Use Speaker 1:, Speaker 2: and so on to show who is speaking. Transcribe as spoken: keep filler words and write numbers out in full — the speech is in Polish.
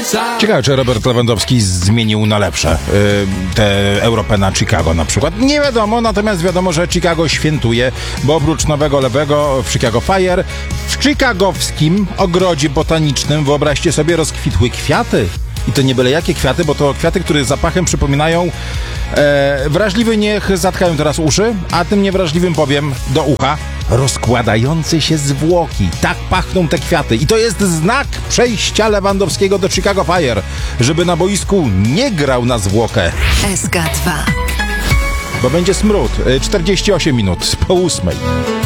Speaker 1: Ciekawe, czy Robert Lewandowski zmienił na lepsze yy, te Europę na Chicago na przykład. Nie wiadomo, natomiast wiadomo, że Chicago świętuje, bo oprócz nowego lewego w Chicago Fire, w chicagowskim ogrodzie botanicznym, wyobraźcie sobie, rozkwitły kwiaty. I to nie byle jakie kwiaty, bo to kwiaty, które zapachem przypominają e, wrażliwy niech zatkają teraz uszy, a tym niewrażliwym powiem do ucha rozkładające się zwłoki. Tak pachną te kwiaty. I to jest znak przejścia Lewandowskiego do Chicago Fire, żeby na boisku nie grał na zwłokę.
Speaker 2: S K dwa.
Speaker 1: Bo będzie smród. czterdzieści osiem minut po ósmej.